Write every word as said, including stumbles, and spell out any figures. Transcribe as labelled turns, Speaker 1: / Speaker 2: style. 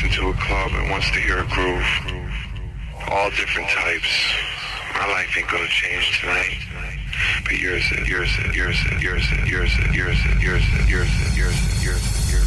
Speaker 1: into a club and wants to hear a groove. All different types. My life ain't gonna change tonight. But yours is, yours is, yours is, yours is, yours is, yours is, yours is, yours is, yours is, yours is, yours is.